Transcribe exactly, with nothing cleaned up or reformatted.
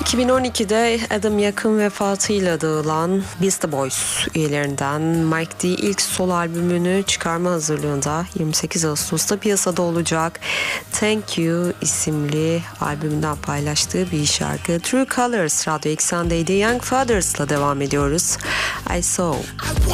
iki bin on ikide Adam Yakın vefatıyla dağılan Beastie Boys üyelerinden Mike D ilk solo albümünü çıkarma hazırlığında yirmi sekiz Ağustos'ta piyasada olacak Thank You isimli albümünden paylaştığı bir şarkı. True Colors Radyo Eksen'deydi. Young Fathers'la devam ediyoruz. I Saw.